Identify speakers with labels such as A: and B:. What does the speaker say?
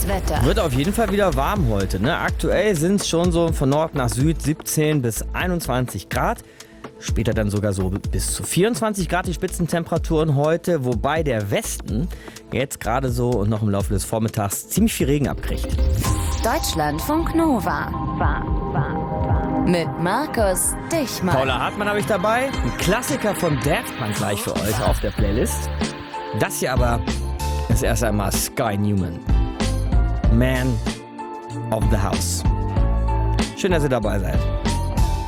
A: Das Wetter.
B: Wird auf jeden Fall wieder warm heute, ne? Aktuell sind es schon so von Nord nach Süd 17 bis 21 Grad. Später dann sogar so bis zu 24 Grad die Spitzentemperaturen heute, wobei der Westen jetzt gerade so und noch im Laufe des Vormittags ziemlich viel Regen abkriegt.
A: Deutschlandfunk Nova. Mit Markus Dichmann.
B: Paula Hartmann habe ich dabei. Ein Klassiker von Daft Punk gleich für euch auf der Playlist. Das hier aber ist erst einmal Sky Newman. Man of the House. Schön, dass ihr dabei seid.